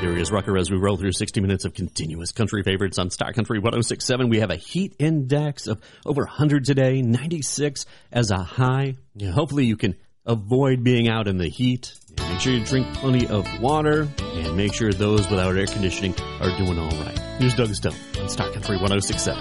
Darius Rucker as we roll through 60 minutes of continuous country favorites on Star Country 106.7. We have a heat index of over 100 today, 96 as a high. Hopefully you can avoid being out in the heat. Make sure you drink plenty of water, and make sure those without air conditioning are doing all right. Here's Doug Stone on Star Country 106.7.